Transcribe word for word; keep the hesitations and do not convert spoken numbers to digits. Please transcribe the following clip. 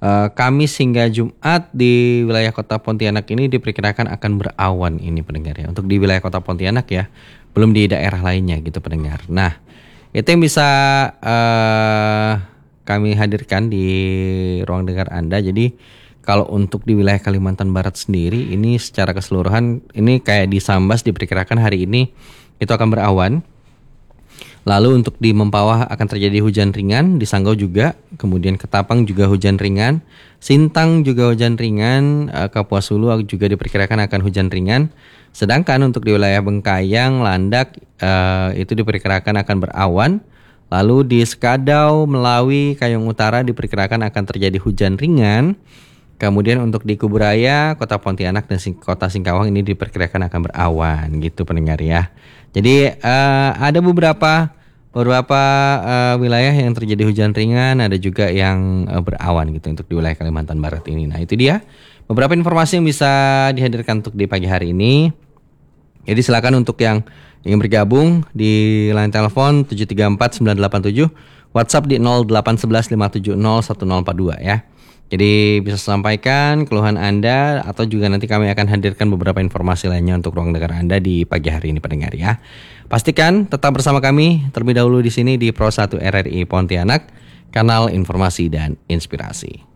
uh, Kamis hingga Jumat di wilayah kota Pontianak ini diperkirakan akan berawan ini pendengar ya. Untuk di wilayah kota Pontianak ya, belum di daerah lainnya gitu pendengar. Nah, itu yang bisa uh, kami hadirkan di ruang dengar Anda. Jadi kalau untuk di wilayah Kalimantan Barat sendiri ini secara keseluruhan ini kayak di Sambas diperkirakan hari ini itu akan berawan. Lalu untuk di Mempawah akan terjadi hujan ringan, di Sanggau juga, kemudian Ketapang juga hujan ringan, Sintang juga hujan ringan, Kapuas Hulu juga diperkirakan akan hujan ringan. Sedangkan untuk di wilayah Bengkayang, Landak eh, itu diperkirakan akan berawan. Lalu di Sekadau, Melawi, Kayong Utara diperkirakan akan terjadi hujan ringan. Kemudian untuk di Kuburaya, Kota Pontianak dan Sing- Kota Singkawang ini diperkirakan akan berawan gitu pendengar ya. Jadi uh, ada beberapa beberapa uh, wilayah yang terjadi hujan ringan, ada juga yang uh, berawan gitu untuk di wilayah Kalimantan Barat ini. Nah itu dia beberapa informasi yang bisa dihadirkan untuk di pagi hari ini. Jadi silakan untuk yang ingin bergabung di line telepon tujuh tiga empat sembilan delapan tujuh, WhatsApp di nol delapan satu satu lima tujuh nol satu nol empat dua ya. Jadi bisa sampaikan keluhan Anda atau juga nanti kami akan hadirkan beberapa informasi lainnya untuk ruang dengar Anda di pagi hari ini pendengar ya. Pastikan tetap bersama kami terlebih dahulu di sini di Pro satu R R I Pontianak, kanal informasi dan inspirasi.